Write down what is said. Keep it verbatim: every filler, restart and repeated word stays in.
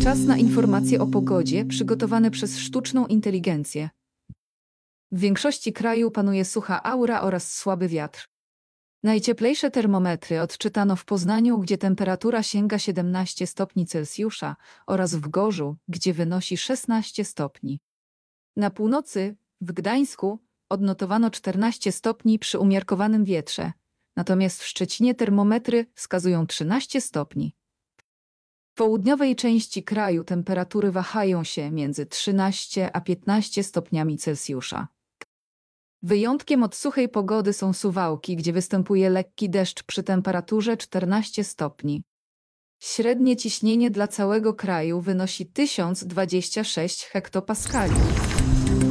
Czas na informacje o pogodzie przygotowane przez sztuczną inteligencję. W większości kraju panuje sucha aura oraz słaby wiatr. Najcieplejsze termometry odczytano w Poznaniu, gdzie temperatura sięga siedemnaście stopni Celsjusza, oraz w Gorzu, gdzie wynosi szesnaście stopni. Na północy, w Gdańsku, odnotowano czternaście stopni przy umiarkowanym wietrze, natomiast w Szczecinie termometry wskazują trzynaście stopni. W południowej części kraju temperatury wahają się między trzynaście a piętnaście stopniami Celsjusza. Wyjątkiem od suchej pogody są Suwałki, gdzie występuje lekki deszcz przy temperaturze czternaście stopni. Średnie ciśnienie dla całego kraju wynosi tysiąc dwadzieścia sześć hektopaskali.